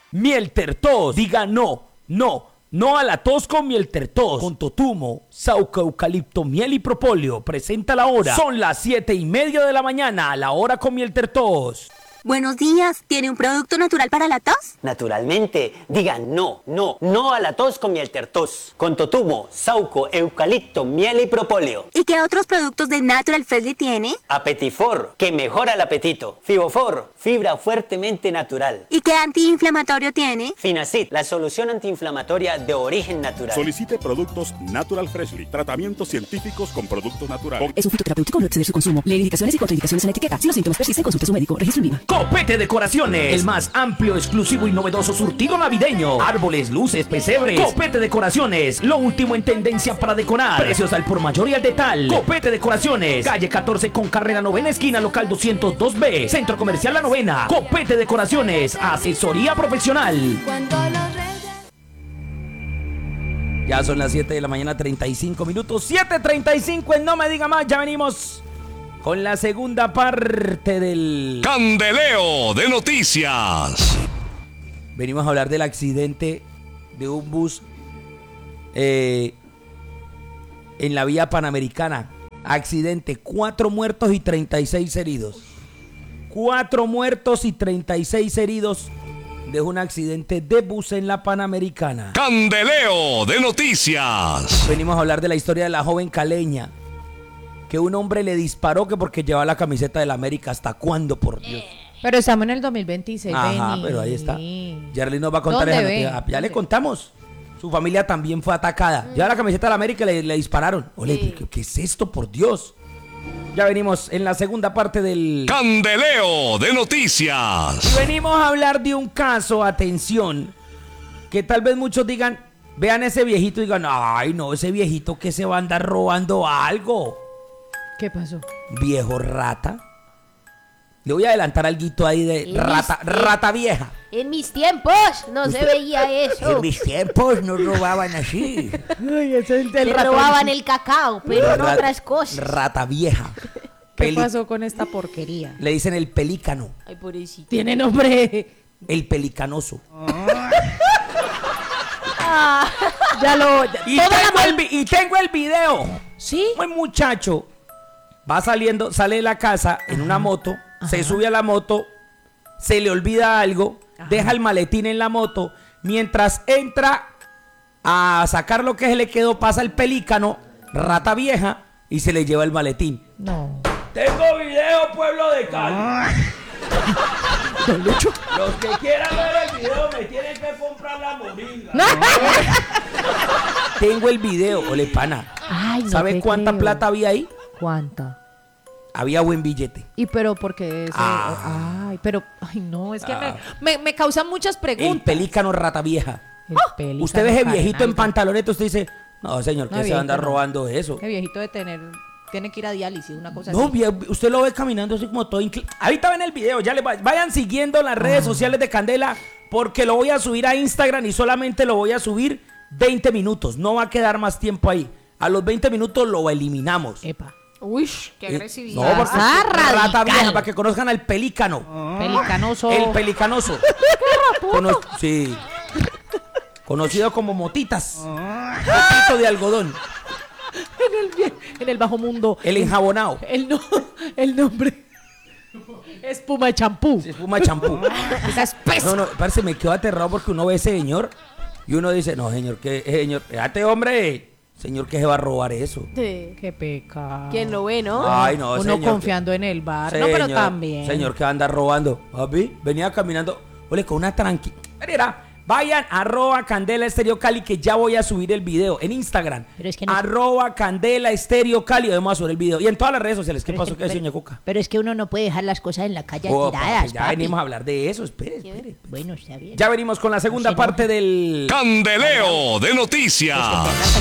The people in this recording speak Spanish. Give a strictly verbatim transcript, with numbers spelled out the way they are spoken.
Miel Tertos. Diga no, no, no a la tos con Miel Tertos. Con totumo, sauco, eucalipto, miel y propóleo. Presenta la hora. Son las siete y media de la mañana. La hora con Miel Tertos. Buenos días, ¿tiene un producto natural para la tos? Naturalmente, digan no, no, no a la tos con Miel Tertos. Con totumo, sauco, eucalipto, miel y propóleo. ¿Y qué otros productos de Natural Freshly tiene? Apetifor, que mejora el apetito. Fibofor, fibra fuertemente natural. ¿Y qué antiinflamatorio tiene? Finacid, la solución antiinflamatoria de origen natural. Solicite productos Natural Freshly, tratamientos científicos con productos naturales. Es un fitoterapéutico, no exceder su consumo. Lee indicaciones y contraindicaciones en la etiqueta. Si los síntomas persisten, consulte a su médico. Registro en Viva. Copete Decoraciones, el más amplio, exclusivo y novedoso surtido navideño. Árboles, luces, pesebres. Copete Decoraciones, lo último en tendencia para decorar. Precios al por mayor y al detal. Copete Decoraciones, calle catorce con carrera novena esquina, local doscientos dos B, Centro Comercial La Novena. Copete Decoraciones, asesoría profesional. Ya son las siete de la mañana, treinta y cinco minutos. siete treinta y cinco en No Me Diga Más. Ya venimos con la segunda parte del Candeleo de Noticias. Venimos a hablar del accidente de un bus eh, en la vía Panamericana. Accidente, cuatro muertos y treinta y seis heridos. Cuatro muertos y treinta y seis heridos de un accidente de bus en la Panamericana. Candeleo de Noticias. Venimos a hablar de la historia de la joven caleña, que un hombre le disparó que porque llevaba la camiseta de la América. ¿Hasta cuándo, por Dios? Pero estamos en el dos mil veintiséis. Ajá, Beni. pero ahí está. Yerly nos va a contar esa noticia. Ya le contamos. Su familia también fue atacada. Lleva la camiseta de la América y le, le dispararon. Ole, Sí. ¿qué, ¿qué es esto, por Dios? Ya venimos en la segunda parte del Candeleo de Noticias. Y venimos a hablar de un caso, atención, que tal vez muchos digan, vean ese viejito y digan, ay no, ese viejito que se va a andar robando algo. ¿Qué pasó? Viejo rata. Le voy a adelantar alguito ahí de rata, rata vieja. En mis tiempos no se veía eso. En mis tiempos no robaban así. Ay, ese es Se robaban el cacao, pero no Ra- otras cosas. Rata vieja. ¿Qué Peli- pasó con esta porquería? Le dicen el pelícano. Ay, pobrecito. Tiene nombre. El pelicanoso. Ya lo. ya- Y toda la tengo, mal- el, vi- y tengo el video. ¿Sí? Un muchacho va saliendo, sale de la casa en una moto, se sube a la moto, se le olvida algo, deja el maletín en la moto, mientras entra a sacar lo que se le quedó, pasa el pelícano, rata vieja, y se le lleva el maletín. No. Tengo video, pueblo de Cali. Los que quieran ver el video me tienen que comprar la moringa. Tengo el video, ole pana. Ay, no ¿Sabe te cuánta creo. plata había ahí? ¿Cuánta? Había buen billete. Y pero porque ese, Ah. ay, pero ay no, es que Ah. me, me, me causan muchas El preguntas. pelícano rata vieja. El pelícano Usted ve ese carnal. viejito en pantaloneta, usted dice, no señor, No, que se va a andar viejito no. robando eso. El viejito de tener, tiene que ir a diálisis, una cosa No, así. vie- usted lo ve caminando así como todo incli- Ahorita ven el video, ya le va- vayan siguiendo las redes sociales de Candela, porque lo voy a subir a Instagram y solamente lo voy a subir veinte minutos. No va a quedar más tiempo ahí. A los veinte minutos lo eliminamos. Epa. Uy, qué Eh, agresividad. No, porque Ah, rata radical. vieja, para que conozcan al pelícano. Pelicanoso. El pelicanoso. Cono- sí. Conocido como motitas. Motito de algodón. en, el, vie- en el bajo mundo. El enjabonado. El, no, el nombre. Espuma de champú. Se fuma champú. Esa espesa. No, no, parece, me quedo aterrado porque uno ve ese señor y uno dice, no, señor, que señor, espérate, hombre, señor, que se va a robar eso. Sí. Qué pecado. ¿Quién lo ve, no? Ay, no, Uno señor. confiando en el bar. Señor, no, pero también. Señor, que anda robando. Papi, venía caminando, ole, con una tranqui. Mira, vayan, arroba Candela Estéreo Cali, que ya voy a subir el video en Instagram. Pero es que no- Arroba Candela Estéreo Cali, vamos a subir el video. Y en todas las redes sociales. ¿Qué Pero pasó? es que- ¿Qué dice pero- doña Cuca? Pero es que uno no puede dejar las cosas en la calle Oh, tiradas, papi, ya papi. venimos a hablar de eso, espere, espere. Bueno, está bien. Ya venimos con la segunda Sí, no. parte del Candeleo de Noticias.